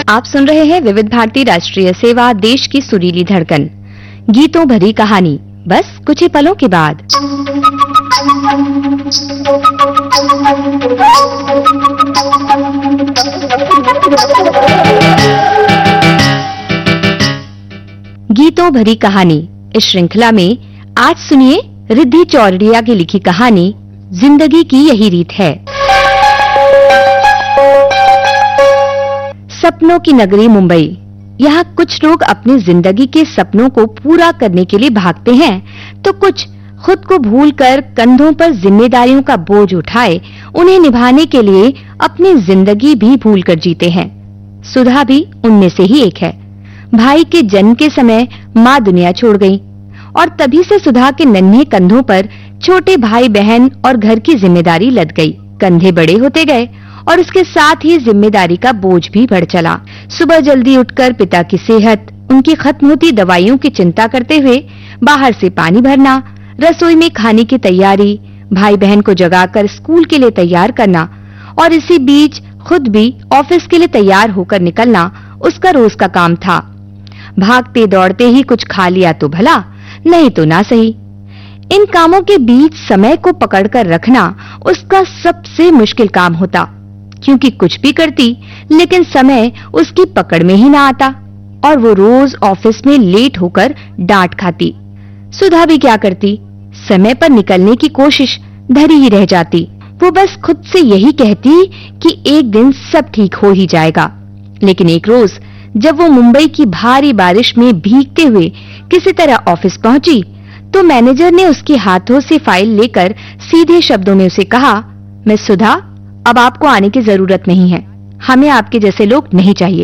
आप सुन रहे हैं विविध भारती राष्ट्रीय सेवा, देश की सुरीली धड़कन, गीतों भरी कहानी, बस कुछ ही पलों के बाद। गीतों भरी कहानी इस श्रृंखला में आज सुनिए रिद्धि चौरड़िया की लिखी कहानी जिंदगी की यही रीत है। सपनों की नगरी मुंबई। यहाँ कुछ लोग अपनी जिंदगी के सपनों को पूरा करने के लिए भागते हैं, तो कुछ खुद को भूलकर कंधों पर जिम्मेदारियों का बोझ उठाए उन्हें निभाने के लिए अपनी जिंदगी भी भूलकर जीते हैं। सुधा भी उनमें से ही एक है। भाई के जन्म के समय माँ दुनिया छोड़ गई और तभी से सुधा के नन्हे कंधों पर छोटे भाई बहन और घर की जिम्मेदारी लद गई। कंधे बड़े होते गए और उसके साथ ही जिम्मेदारी का बोझ भी बढ़ चला। सुबह जल्दी उठकर पिता की सेहत, उनकी खत्म होती दवाइयों की चिंता करते हुए बाहर से पानी भरना, रसोई में खाने की तैयारी, भाई बहन को जगाकर स्कूल के लिए तैयार करना और इसी बीच खुद भी ऑफिस के लिए तैयार होकर निकलना उसका रोज का काम था। भागते दौड़ते ही कुछ खा लिया तो भला, नहीं तो ना सही। इन कामों के बीच समय को पकड़कर रखना उसका सबसे मुश्किल काम होता, क्योंकि कुछ भी करती लेकिन समय उसकी पकड़ में ही ना आता और वो रोज ऑफिस में लेट होकर डांट खाती। सुधा भी क्या करती, समय पर निकलने की कोशिश धरी ही रह जाती। वो बस खुद से यही कहती कि एक दिन सब ठीक हो ही जाएगा। लेकिन एक रोज जब वो मुंबई की भारी बारिश में भीगते हुए किसी तरह ऑफिस पहुंची, तो मैनेजर ने उसके हाथों से फाइल लेकर सीधे शब्दों में उसे कहा, मिस सुधा, अब आपको आने की जरूरत नहीं है, हमें आपके जैसे लोग नहीं चाहिए।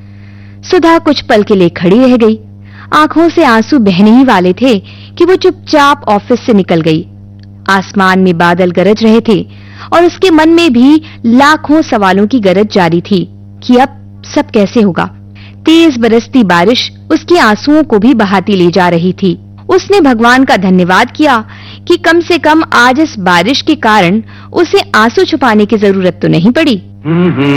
सुधा कुछ पल के लिए खड़ी रह गई। आंखों से आंसू बहने ही वाले थे कि वो चुपचाप ऑफिस से निकल गई। आसमान में बादल गरज रहे थे और उसके मन में भी लाखों सवालों की गरज जारी थी कि अब सब कैसे होगा। तेज बरसती बारिश उसके आंसुओं को भी बहाती ले जा रही थी। उसने भगवान का धन्यवाद किया कि कम से कम आज इस बारिश के कारण उसे आंसू छुपाने की जरूरत तो नहीं पड़ी।